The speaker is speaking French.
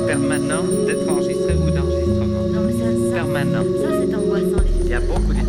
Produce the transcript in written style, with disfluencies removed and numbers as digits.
permanent d'être enregistré ou d'enregistrement. Non, mais ça permanent. ça c'est angoissant. Il y a beaucoup